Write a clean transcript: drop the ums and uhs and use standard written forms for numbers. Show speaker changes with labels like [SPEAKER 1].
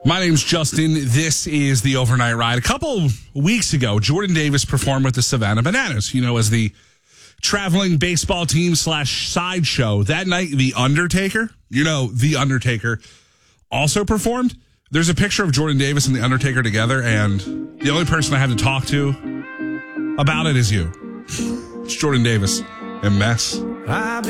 [SPEAKER 1] My name's Justin. This is the Overnight Ride. A couple weeks ago, Jordan Davis performed with the Savannah Bananas, as the traveling baseball team / sideshow. That night, The Undertaker, The Undertaker also performed. There's a picture of Jordan Davis and The Undertaker together, and the only person I have to talk to about it is you. It's Jordan Davis and Mess.